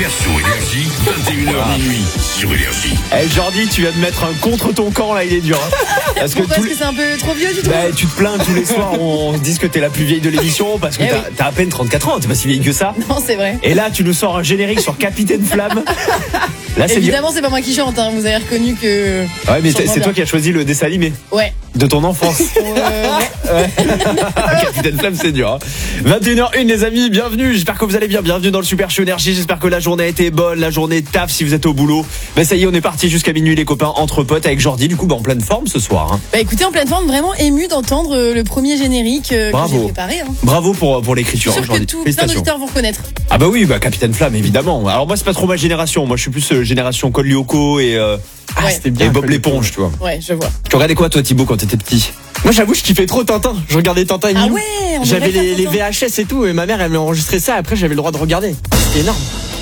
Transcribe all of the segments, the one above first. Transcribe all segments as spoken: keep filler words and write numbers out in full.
Super Show Énergie, vingt et une heures minuit sur Énergie. Eh Jordi, tu viens de mettre un contre ton camp là, il est dur. Hein. Parce que, Pourquoi, tous... parce que c'est un peu trop vieux du tout. Bah, tu te plains tous les soirs, on se dit que t'es la plus vieille de l'émission parce que eh t'as, oui. t'as à peine trente-quatre ans, t'es pas si vieille que ça. Non, c'est vrai. Et là, tu nous sors un générique sur Capitaine Flamme. Là, c'est Évidemment, c'est pas moi qui chante, hein. Vous avez reconnu que. Ouais, mais c'est, c'est toi qui as choisi le dessin animé. Ouais. De ton enfance. Euh, ouais. Capitaine Flamme, c'est dur. Hein. vingt et une heures une, les amis, bienvenue. J'espère que vous allez bien. Bienvenue dans le Super Show Énergie. J'espère que la journée a été bonne, la journée de taf si vous êtes au boulot. Ben ça y est, on est parti jusqu'à minuit, les copains, entre potes avec Jordi. Du coup, ben, en pleine forme ce soir. Hein. Bah écoutez, en pleine forme, vraiment ému d'entendre le premier générique euh, que j'ai préparé. Hein. Bravo pour, pour l'écriture. Je suis sûr que tout plein d'auditeurs vont reconnaître. Ah bah oui, bah Capitaine Flamme, évidemment. Alors moi, c'est pas trop ma génération. Moi, je suis plus euh, génération Col Lyoko et, euh, ah, ouais. c'était bien, et Bob l'éponge, tu vois. Ouais, je vois. Tu regardais quoi, toi, Thibaut, quand t'étais petit? Moi j'avoue je kiffais trop Tintin. Je regardais Tintin et Ah Milou. ouais, on J'avais les, les V H S et tout et ma mère elle m'enregistrait ça. Après j'avais le droit de regarder. C'était énorme.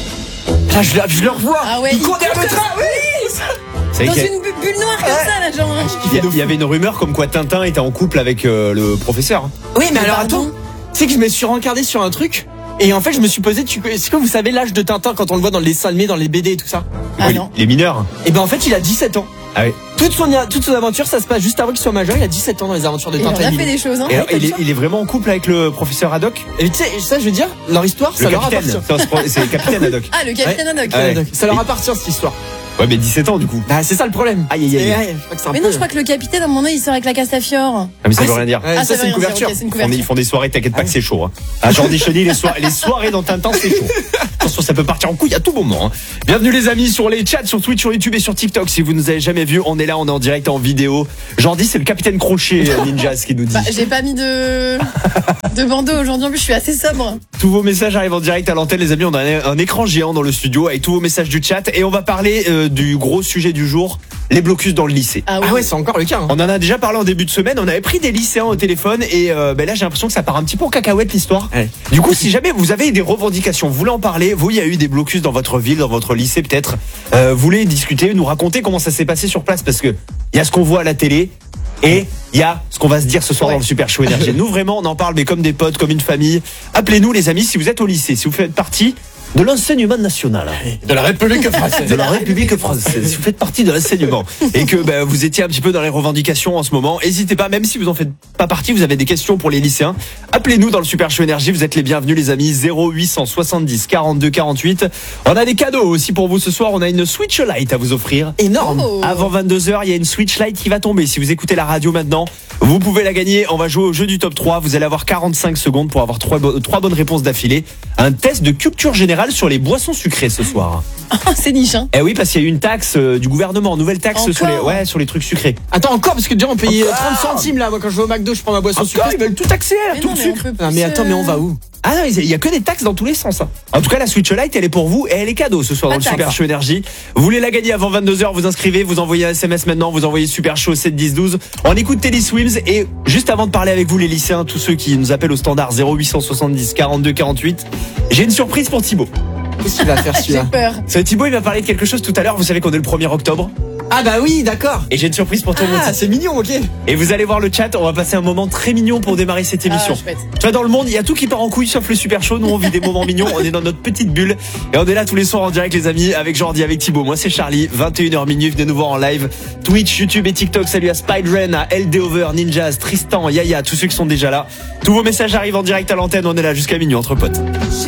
Là je, je le revois. Ah ouais, il court derrière le train. Oui. Dans une bulle noire comme ça là, genre. Il y, y avait une rumeur comme quoi Tintin était en couple avec euh, le professeur. Oui mais, mais alors pardon. attends. Tu sais que je me suis rencardé sur un truc. Et en fait, je me suis posé, tu, est-ce que vous savez l'âge de Tintin quand on le voit dans les dessins animés, dans les B D et tout ça? Ah oui, non. Les mineurs. Et ben en fait, il a dix-sept ans. Ah oui. Toute son, toute son aventure, ça se passe juste avant qu'il soit majeur. Il a dix-sept ans dans les aventures de et Tintin. Il a fait des choses, hein. Et alors, il, est, il est vraiment en couple avec le professeur Haddock. Et tu sais, ça, je veux dire, leur histoire, le ça capitaine. leur appartient. C'est le capitaine Haddock. Ah, le capitaine ouais. Haddock. Ouais. Ouais. Ça leur appartient cette histoire. Ouais, mais dix-sept ans du coup. Bah, c'est ça le problème. Aïe aïe aïe. Ouais, je crois que c'est un mais peu... non, je crois que le capitaine, à mon œil, il sort avec la Castafiore. Ah, mais ça ah, veut rien dire. Ouais, ah, ça, ça c'est une, dire, couverture. okay, c'est une Ils couverture. font, des, ils font des soirées, t'inquiète pas ah, que c'est chaud. Hein. Ah, Jordi Chaudy, les, soir- les soirées dans Tintin, c'est chaud. Attention, ça peut partir en couille à tout moment. Hein. Bienvenue les amis sur les chats, sur Twitch, sur YouTube et sur TikTok. Si vous nous avez jamais vu, on est là, on est en direct, en vidéo. Jordi, c'est le capitaine Crochet Ninja, ce qu'il nous dit. Bah, j'ai pas mis de de bandeau aujourd'hui, en plus je suis assez sobre. Tous vos messages arrivent en direct à l'antenne, les amis. On a un, un écran géant dans le studio avec tous vos messages du chat et on va parler euh, du gros sujet du jour, les blocus dans le lycée. Ah, oui. Ah ouais, c'est encore le cas. Hein. On en a déjà parlé en début de semaine. On avait pris des lycéens au téléphone et euh, ben là j'ai l'impression que ça part un petit peu en cacahuète l'histoire. Ouais. Du coup, si jamais vous avez des revendications, vous voulez en parler, vous il y a eu des blocus dans votre ville, dans votre lycée peut-être, euh, vous voulez discuter, nous raconter comment ça s'est passé sur place parce que il y a ce qu'on voit à la télé. Et il y a ce qu'on va se dire ce soir ouais. dans le Super Show Énergie. Nous vraiment on en parle mais comme des potes, comme une famille. Appelez-nous les amis si vous êtes au lycée, si vous faites partie de l'enseignement national. De la République française. De la République française. Si vous faites partie de l'enseignement et que bah, vous étiez un petit peu dans les revendications en ce moment, n'hésitez pas, même si vous en faites pas partie, vous avez des questions pour les lycéens, appelez-nous dans le Super Show Énergie, vous êtes les bienvenus les amis, zéro huit cent soixante-dix quarante-deux quarante-huit. On a des cadeaux aussi pour vous ce soir, on a une Switch Lite à vous offrir. Énorme. Oh. Avant vingt-deux heures, il y a une Switch Lite qui va tomber. Si vous écoutez la radio maintenant, vous pouvez la gagner. On va jouer au jeu du top trois. Vous allez avoir quarante-cinq secondes pour avoir trois, bo- trois bonnes réponses d'affilée. Un test de culture générale sur les boissons sucrées ce soir. Oh, c'est niche, hein. Eh oui, parce qu'il y a eu une taxe euh, du gouvernement, nouvelle taxe Encore sur les, ouais, sur les trucs sucrés. Attends, encore, parce que déjà on payait Encore trente centimes là. Moi quand je vais au McDo, je prends ma boisson Encore, sucrée. ils veulent tout taxer, là, Mais tout non, le mais on sucre. peut Ah, mais plus, attends, mais on va où? Ah non, il y a que des taxes dans tous les sens. Hein. En tout cas, la Switch Lite, elle est pour vous et elle est cadeau ce soir Pas dans le de Super taxe. Show Énergie. Vous voulez la gagner avant vingt-deux heures, vous inscrivez, vous envoyez un S M S maintenant, vous envoyez Super Show sept dix douze. On écoute Teddy Swims et juste avant de parler avec vous les lycéens, tous ceux qui nous appellent au standard zéro huit cent soixante-dix quarante-deux quarante-huit, j'ai une surprise pour Thibaut. Qu'est-ce qu'il va faire J'ai celui-là? peur. Ce Thibaut, il va parler de quelque chose tout à l'heure. Vous savez qu'on est le premier octobre. Ah bah oui, d'accord. Et j'ai une surprise pour toi, mon Ah, petit. c'est mignon, ok. Et vous allez voir le chat, on va passer un moment très mignon pour démarrer cette émission. Ah, chouette. Tu vois, dans le monde, il y a tout qui part en couille sauf le Super Show. Nous, on vit des moments mignons, on est dans notre petite bulle. Et on est là tous les soirs en direct, les amis, avec Jordi, avec Thibaut. Moi, c'est Charlie, vingt et une heures minuit. Venez nous voir en live. Twitch, YouTube et TikTok. Salut à Spider-Man, à L D Over, Ninjas, Tristan, Yaya, tous ceux qui sont déjà là. Tous vos messages arrivent en direct à l'antenne. On est là jusqu'à minuit entre potes.